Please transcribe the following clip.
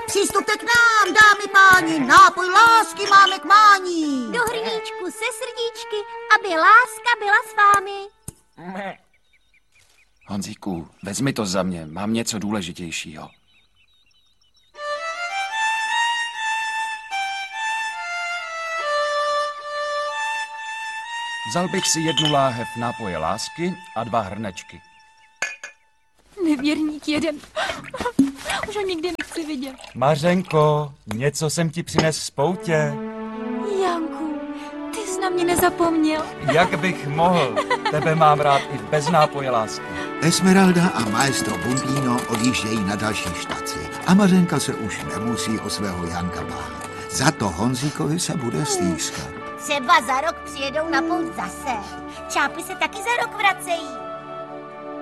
Přistupte k nám, dámy páni, nápoj lásky máme k mání. Do hrníčku se srdíčky, aby láska byla s vámi. Honzíku, vezmi to za mě, mám něco důležitějšího. Vzal bych si 1 láhev nápoje lásky a 2 hrnečky. Nevěrník jeden. Už ho nikdy nechci vidět. Mařenko, něco jsem ti přines z poutě. Janku, ty jsi na mě nezapomněl. Jak bych mohl? Tebe mám rád i bez nápoje lásky. Esmeralda a maestro Bumbino odjíždějí na další štaci a Mařenka se už nemusí o svého Janka bát. Za to Honzíkovi se bude stýskat. Třeba za rok přijedou na pouť zase. Čápy se taky za rok vracejí.